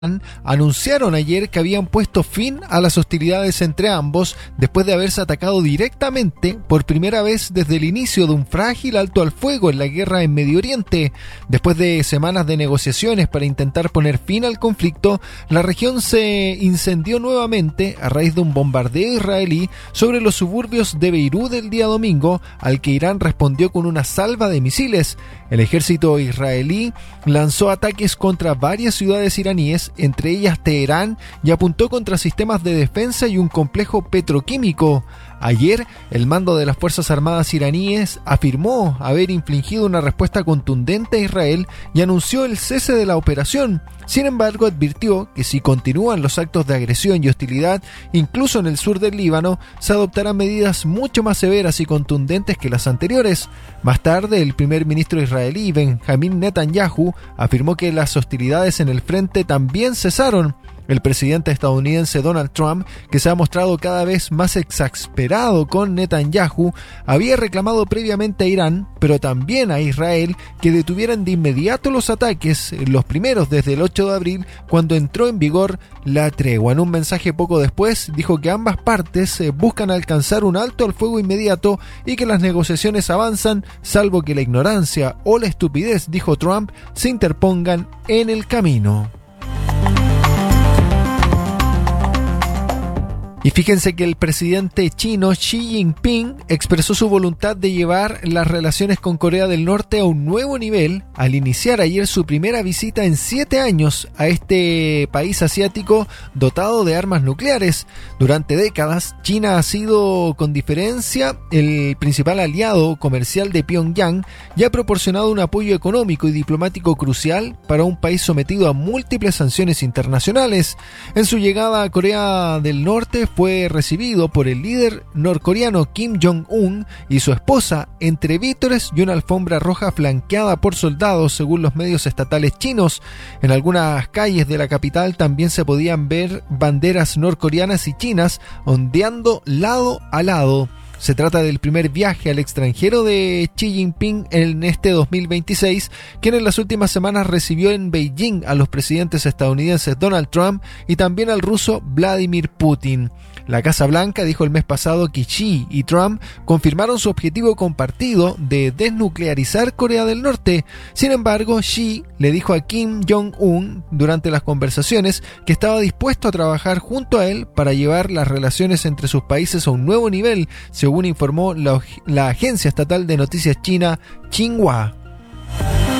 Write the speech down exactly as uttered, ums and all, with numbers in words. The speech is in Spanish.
anunciaron ayer que habían puesto fin a las hostilidades entre ambos después de haberse atacado directamente por primera vez desde el inicio de un frágil alto al fuego en la guerra en Medio Oriente. Después de semanas de negociaciones para intentar poner fin al conflicto, la región se incendió nuevamente a raíz de un bombardeo israelí sobre los suburbios de Beirut el día domingo, al que Irán respondió con una salva de misiles. El ejército israelí lanzó ataques contra varias ciudades iraníes, entre ellas Teherán, y apuntó contra sistemas de defensa y un complejo petroquímico. Ayer, el mando de las Fuerzas Armadas iraníes afirmó haber infligido una respuesta contundente a Israel y anunció el cese de la operación. Sin embargo, advirtió que si continúan los actos de agresión y hostilidad, incluso en el sur del Líbano, se adoptarán medidas mucho más severas y contundentes que las anteriores. Más tarde, el primer ministro israelí, Benjamin Netanyahu, afirmó que las hostilidades en el frente también cesaron. El presidente estadounidense Donald Trump, que se ha mostrado cada vez más exasperado con Netanyahu, había reclamado previamente a Irán, pero también a Israel, que detuvieran de inmediato los ataques, los primeros desde el ocho de abril, cuando entró en vigor la tregua. En un mensaje poco después, dijo que ambas partes buscan alcanzar un alto al fuego inmediato y que las negociaciones avanzan, salvo que la ignorancia o la estupidez, dijo Trump, se interpongan en el camino. Y fíjense que el presidente chino Xi Jinping expresó su voluntad de llevar las relaciones con Corea del Norte a un nuevo nivel al iniciar ayer su primera visita en siete años a este país asiático dotado de armas nucleares. Durante décadas, China ha sido con diferencia el principal aliado comercial de Pyongyang y ha proporcionado un apoyo económico y diplomático crucial para un país sometido a múltiples sanciones internacionales. En su llegada a Corea del Norte, fue recibido por el líder norcoreano Kim Jong-un y su esposa entre vítores y una alfombra roja flanqueada por soldados, según los medios estatales chinos. En algunas calles de la capital también se podían ver banderas norcoreanas y chinas ondeando lado a lado. Se trata del primer viaje al extranjero de Xi Jinping en este dos mil veintiséis, quien en las últimas semanas recibió en Beijing a los presidentes estadounidenses Donald Trump y también al ruso Vladimir Putin. La Casa Blanca dijo el mes pasado que Xi y Trump confirmaron su objetivo compartido de desnuclearizar Corea del Norte. Sin embargo, Xi le dijo a Kim Jong-un durante las conversaciones que estaba dispuesto a trabajar junto a él para llevar las relaciones entre sus países a un nuevo nivel, según informó la, la agencia estatal de noticias china Xinhua.